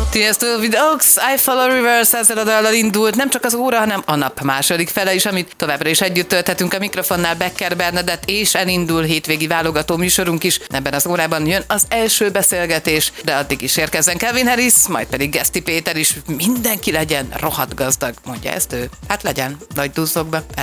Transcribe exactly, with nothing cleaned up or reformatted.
Tiesto with Ox, I Follow Reverse, ezzel a dallal indult nem csak az óra, hanem a nap második fele is, amit továbbra is együtt tölthetünk a mikrofonnál Becker Bernadett, és elindul hétvégi válogató műsorunk is. Ebben az órában jön az első beszélgetés, de addig is érkezzen Calvin Harris, majd pedig Geszti Péter is. Mindenki legyen rohadt gazdag, mondja ezt ő. Hát legyen, nagy duzzogba.